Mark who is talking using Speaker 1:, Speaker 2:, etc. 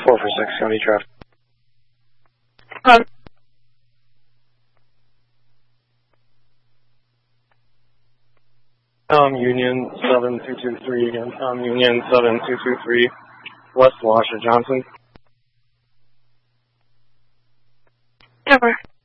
Speaker 1: 446 County Traffic. Union 7223 again. Union 7223 West Washer Johnson.
Speaker 2: Cover.